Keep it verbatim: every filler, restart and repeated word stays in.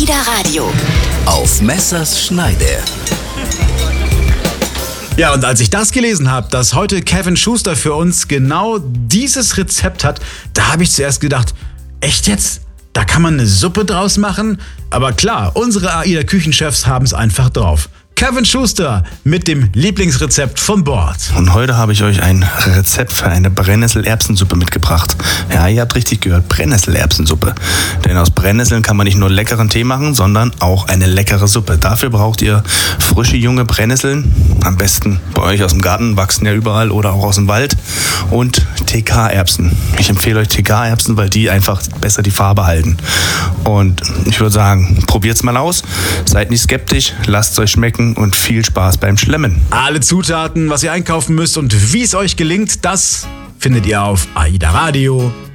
AIDA Radio. Auf Messers Schneide. Ja, und als ich das gelesen habe, dass heute Kevin Schuster für uns genau dieses Rezept hat, da habe ich zuerst gedacht, echt jetzt? Da kann man eine Suppe draus machen? Aber klar, unsere AIDA-Küchenchefs haben es einfach drauf. Kevin Schuster mit dem Lieblingsrezept von Bord. Und heute habe ich euch ein Rezept für eine Brennnessel-Erbsensuppe mitgebracht. Ja, ihr habt richtig gehört, Brennnessel-Erbsensuppe. Denn aus Brennnesseln kann man nicht nur leckeren Tee machen, sondern auch eine leckere Suppe. Dafür braucht ihr frische, junge Brennnesseln. Am besten bei euch aus dem Garten, wachsen ja überall, oder auch aus dem Wald. Und T K-Erbsen. Ich empfehle euch T K-Erbsen, weil die einfach besser die Farbe halten. Und ich würde sagen, probiert's mal aus. Seid nicht skeptisch, lasst es euch schmecken. Und viel Spaß beim Schlemmen. Alle Zutaten, was ihr einkaufen müsst und wie es euch gelingt, das findet ihr auf aida radio